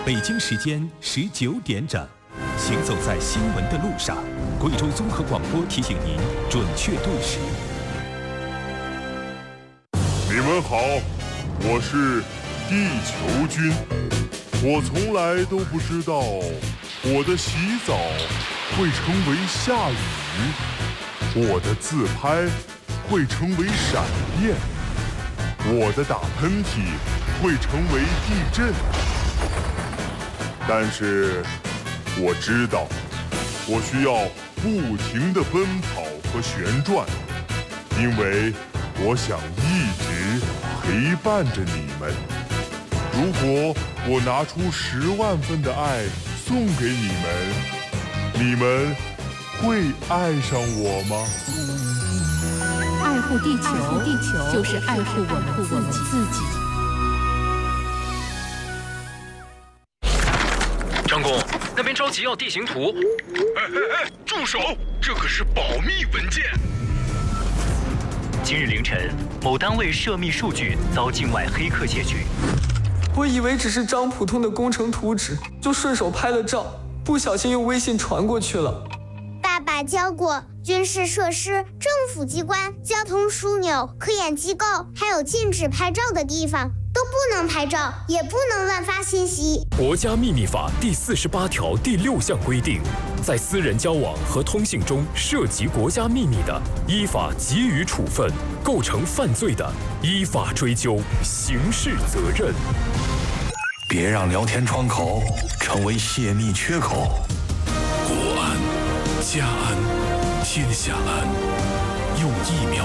北京时间19点整，行走在新闻的路上，贵州综合广播提醒您准确对时。 你们好，我是地球君。我从来都不知道我的洗澡会成为下雨，我的自拍会成为闪电，我的打喷嚏会成为地震。但是我知道，我需要不停地奔跑和旋转，因为我想一直陪伴着你们。如果我拿出10万份的爱送给你们，你们会爱上我吗？ 爱护地球，就是爱护我们自己。 张工，那边着急要地形图。 住手！这可是保密文件。 今日凌晨，某单位涉密数据遭境外黑客窃取。 我以为只是张普通的工程图纸，就顺手拍了照，不小心用微信传过去了。 爸爸教过，军事设施、政府机关、交通枢纽、科研机构，还有禁止拍照的地方，都不能拍照，也不能乱发信息。 国家秘密法第48条第6项规定，在私人交往和通信中涉及国家秘密的，依法给予处分；构成犯罪的，依法追究刑事责任。 别让聊天窗口成为泄密缺口。 国安、家安、天下安，用疫苗